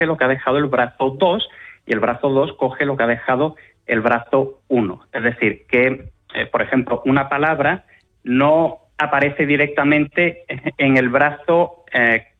lo que ha dejado el brazo 2 y el brazo 2 coge lo que ha dejado el brazo 1. Es decir, que, por ejemplo, una palabra no aparece directamente en el brazo